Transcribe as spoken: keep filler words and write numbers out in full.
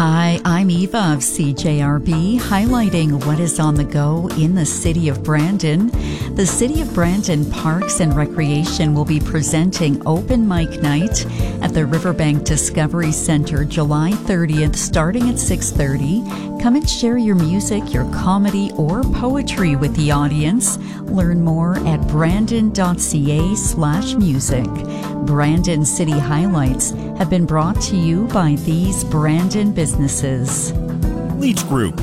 Hi, I'm Eva of C J R B, highlighting what is on the go in the City of Brandon. The City of Brandon Parks and Recreation will be presenting Open Mic Night at the Riverbank Discovery Center July thirtieth, starting at six thirty. Come and share your music, your comedy, or poetry with the audience. Learn more at brandon.ca slash music. Brandon City Highlights have been brought to you by these Brandon businesses. Leach Group,